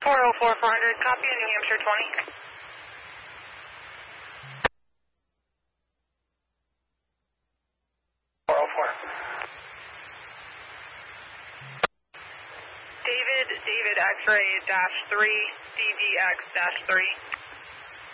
404 400, copy, New Hampshire 20. David X-ray -3, DDX -3.